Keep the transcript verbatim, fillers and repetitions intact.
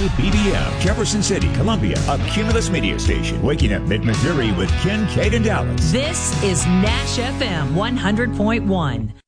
W B B M, Jefferson City, Columbia, a Cumulus media station. Waking up mid-Missouri with Ken, Kate, and Dallas. This is Nash F M one hundred point one.